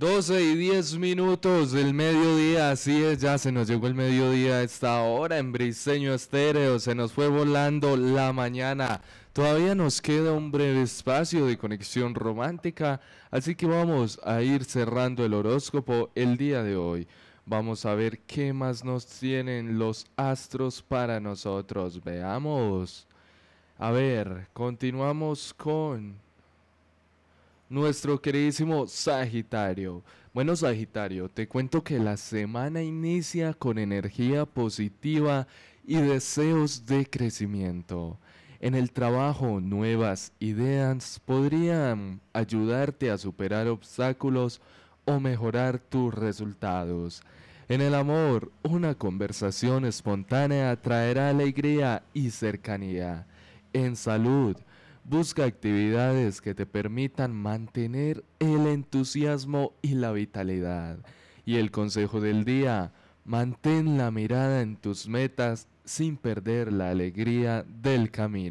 12:10 del mediodía, así es, ya se nos llegó el mediodía a esta hora en Briseño Estéreo, se nos fue volando la mañana, todavía nos queda un breve espacio de conexión romántica, así que vamos a ir cerrando el horóscopo el día de hoy. Vamos a ver qué más nos tienen los astros para nosotros, veamos. A ver, continuamos con nuestro queridísimo Sagitario. Bueno, Sagitario, te cuento que la semana inicia con energía positiva y deseos de crecimiento. En el trabajo, nuevas ideas podrían ayudarte a superar obstáculos o mejorar tus resultados. En el amor, una conversación espontánea traerá alegría y cercanía. En salud, busca actividades que te permitan mantener el entusiasmo y la vitalidad. Y el consejo del día, mantén la mirada en tus metas sin perder la alegría del camino.